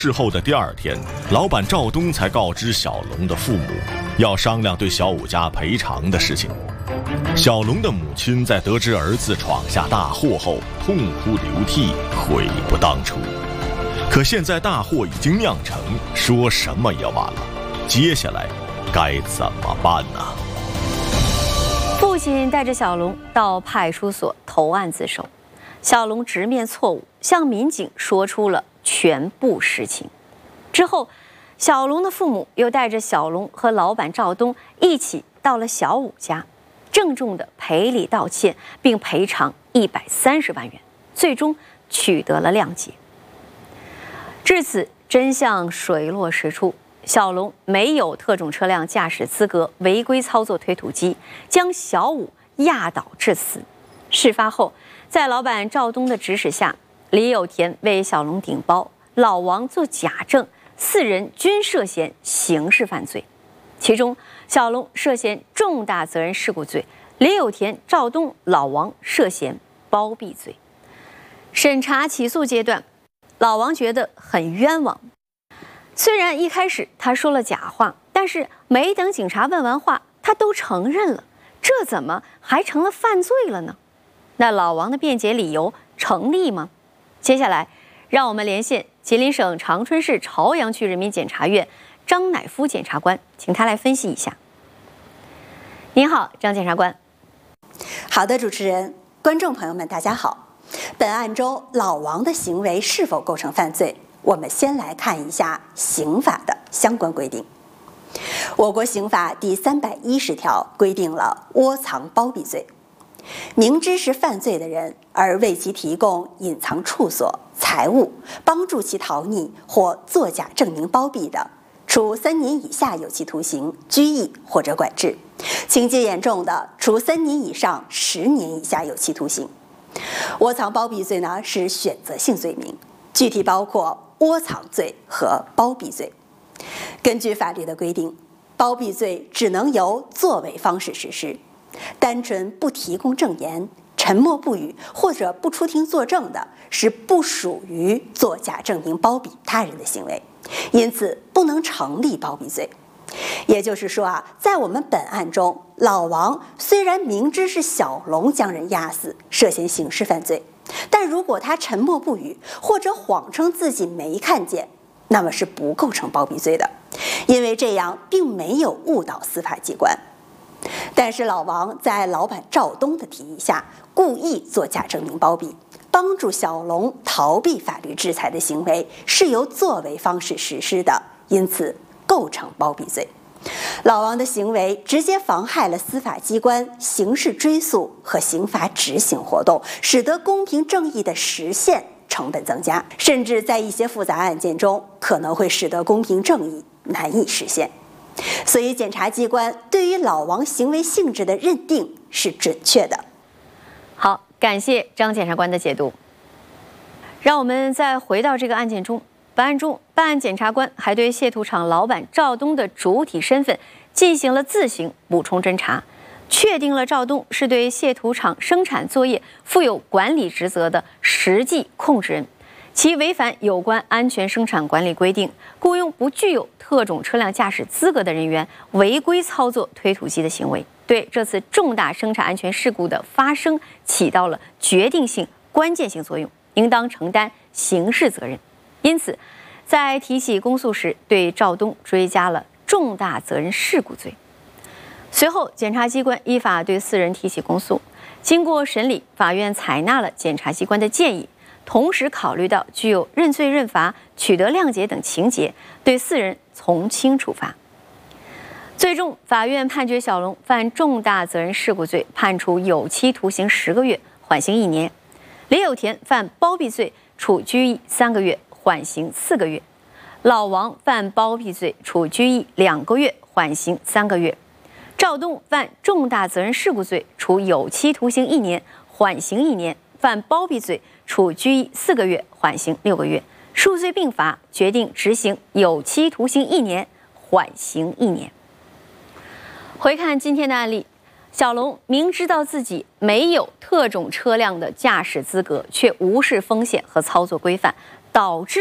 事后的第二天，老板赵东才告知小龙的父母，要商量对小武家赔偿的事情。小龙的母亲在得知儿子闯下大祸后，痛哭流涕，悔不当初。可现在大祸已经酿成，说什么也晚了。接下来该怎么办呢？ 父亲带着小龙到派出所投案自首，小龙直面错误，向民警说出了全部实情。之后，小龙的父母又带着小龙和老板赵东一起到了小武家，郑重地赔礼道歉，并赔偿130万元，最终取得了谅解。至此，真相水落石出，小龙没有特种车辆驾驶资格，违规操作推土机，将小武压倒致死。事发后，在老板赵东的指使下，李有田为小龙顶包，老王做假证，4人均涉嫌刑事犯罪。其中，小龙涉嫌重大责任事故罪，李有田、赵东、老王涉嫌包庇罪。审查起诉阶段，老王觉得很冤枉。虽然一开始他说了假话，但是没等警察问完话，他都承认了，这怎么还成了犯罪了呢？那老王的辩解理由成立吗？接下来，让我们连线吉林省长春市朝阳区人民检察院张乃夫检察官，请他来分析一下。您好，张检察官。 好的，主持人，观众朋友们，大家好。本案中老王的行为是否构成犯罪？我们先来看一下刑法的相关规定。我国刑法第310条规定了窝藏包庇罪。明知是犯罪的人而为其提供隐藏处所、财物，帮助其逃匿或作假证明包庇的，处3年以下有期徒刑、拘役或者管制；情节严重的，处3年以上10年以下有期徒刑。窝藏包庇罪呢是选择性罪名，具体包括窝藏罪和包庇罪。根据法律的规定，包庇罪只能由作为方式实施。单纯不提供证言、沉默不语或者不出庭作证的，是不属于作假证明包庇他人的行为，因此不能成立包庇罪。也就是说在我们本案中，老王虽然明知是小龙将人压死，涉嫌刑事犯罪，但如果他沉默不语或者谎称自己没看见，那么是不构成包庇罪的，因为这样并没有误导司法机关。但是老王在老板赵东的提议下，故意作假证明包庇，帮助小龙逃避法律制裁的行为是由作为方式实施的，因此构成包庇罪。老王的行为直接妨害了司法机关刑事追诉和刑罚执行活动，使得公平正义的实现成本增加，甚至在一些复杂案件中可能会使得公平正义难以实现。所以检察机关对于老王行为性质的认定是准确的。 好，感谢张检察官的解读。让我们再回到这个案件中，本案中办案检察官还对蟹土厂老板赵东的主体身份进行了自行补充侦查，确定了赵东是对蟹土厂生产作业负有管理职责的实际控制人，其违反有关安全生产管理规定，雇佣不具有特种车辆驾驶资格的人员违规操作推土机的行为，对这次重大生产安全事故的发生起到了决定性、关键性作用，应当承担刑事责任。因此，在提起公诉时，对赵东追加了重大责任事故罪。随后，检察机关依法对4人提起公诉。经过审理，法院采纳了检察机关的建议，同时考虑到具有认罪认罚、取得谅解等情节，对4人从轻处罚。最终，法院判决小龙犯重大责任事故罪，判处有期徒刑10个月，缓刑1年；李有田犯包庇罪，处拘役3个月，缓刑4个月；老王犯包庇罪，处拘役2个月，缓刑3个月；赵东犯重大责任事故罪，处有期徒刑1年，缓刑1年；犯包庇罪，处拘役4个月，缓刑6个月。数罪并罚，决定执行有期徒刑1年，缓刑1年。回看今天的案例，小龙明知道自己没有特种车辆的驾驶资格，却无视风险和操作规范，导致了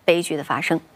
悲剧的发生。